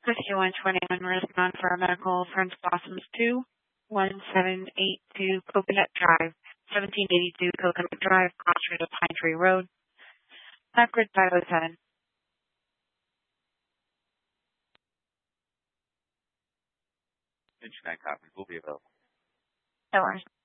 Rescue 121, respond for a medical Friends Blossoms 2, 1782 Coconut Drive, 1782 Coconut Drive, crossroads of Pine Tree Road, Grid 507. Inch 9 copies will be available. No worries.